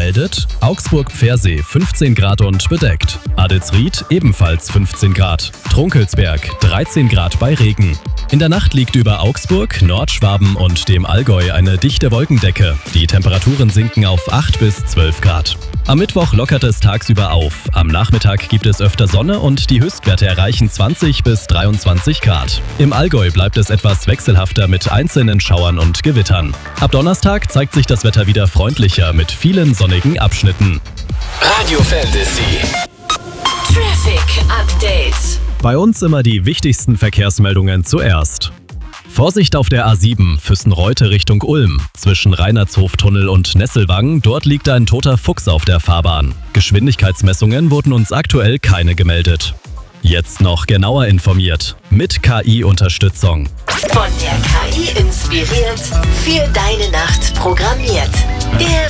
meldet: Augsburg-Pfersee 15 Grad und bedeckt. Adelsried ebenfalls 15 Grad. Trunkelsberg 13 Grad bei Regen. In der Nacht liegt über Augsburg, Nordschwaben und dem Allgäu eine dichte Wolkendecke. Die Temperaturen sinken auf 8 bis 12 Grad. Am Mittwoch lockert es tagsüber auf. Am Nachmittag gibt es öfter Sonne und die Höchstwerte erreichen 20 bis 23 Grad. Im Allgäu bleibt es etwas wechselhafter mit einzelnen Schauern und Gewittern. Ab Donnerstag zeigt sich das Wetter wieder freundlicher mit vielen sonnigen Abschnitten. Radio Fantasy Traffic Update. Bei uns immer die wichtigsten Verkehrsmeldungen zuerst. Vorsicht auf der A7 Füssen-Reute Richtung Ulm. Zwischen Reinhardshof-Tunnel und Nesselwang, dort liegt ein toter Fuchs auf der Fahrbahn. Geschwindigkeitsmessungen wurden uns aktuell keine gemeldet. Jetzt noch genauer informiert. Mit KI-Unterstützung. Von der KI inspiriert, für deine Nacht programmiert. Der